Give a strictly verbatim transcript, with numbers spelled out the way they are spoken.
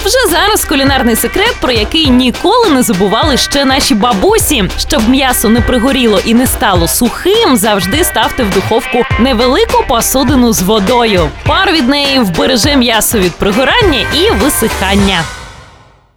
А вже зараз кулінарний секрет, про який ніколи не забували ще наші бабусі. Щоб м'ясо не пригоріло і не стало сухим, завжди ставте в духовку невелику посудину з водою. Пар від неї вбереже м'ясо від пригорання і висихання.